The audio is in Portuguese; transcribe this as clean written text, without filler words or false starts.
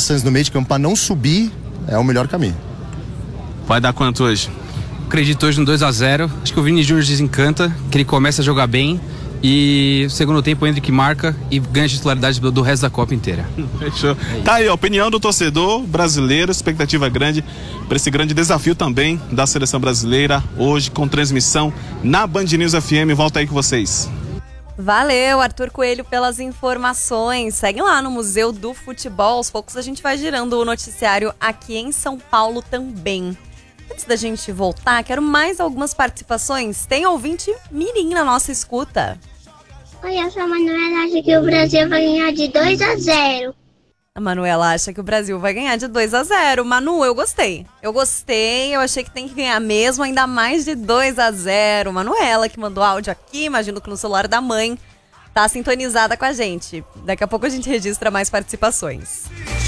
movimentações no meio de campo para não subir é o melhor caminho. Vai dar quanto hoje? Acredito hoje no 2-0. Acho que o Vini Júnior desencanta, que ele começa a jogar bem. E no segundo tempo o Endrick marca e ganha a titularidade do resto da Copa inteira. Fechou. Tá aí a opinião do torcedor brasileiro, expectativa grande para esse grande desafio também da seleção brasileira, hoje com transmissão na Band News FM. Volta aí com vocês. Valeu, Arthur Coelho, pelas informações. Segue lá no Museu do Futebol. Aos poucos a gente vai girando o noticiário aqui em São Paulo também. Antes da gente voltar, quero mais algumas participações. Tem ouvinte mirim na nossa escuta. Oi, eu sou a Manuela, acho que o Brasil vai ganhar de 2-0. A Manuela acha que o Brasil vai ganhar de 2-0. Manu, eu gostei. Eu achei que tem que ganhar mesmo, ainda mais de 2-0. Manuela, que mandou áudio aqui, imagino que no celular da mãe, tá sintonizada com a gente. Daqui a pouco a gente registra mais participações.